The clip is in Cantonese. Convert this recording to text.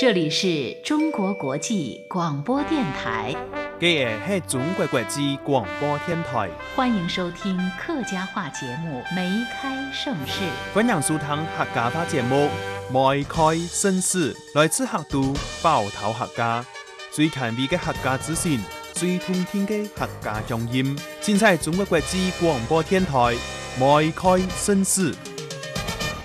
这里是中国国际广播电台， 这是中国国际广播电台， 欢迎收听客家话节目《梅开盛世》。 欢迎收听客家话节目《梅开盛世》，来自客都包头客家，最权威的客家资讯，最通天的客家乡音。现在中国国际广播电台《梅开盛世》。